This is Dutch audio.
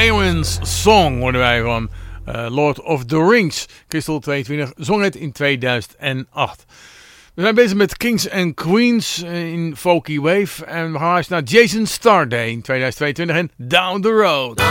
Eowyn's Song hoorden wij van Lord of the Rings. Crystal 22 zong het in 2008. We zijn bezig met Kings and Queens in Folky Wave. En we gaan luisteren naar Jason Starday in 2022 en Down the Road.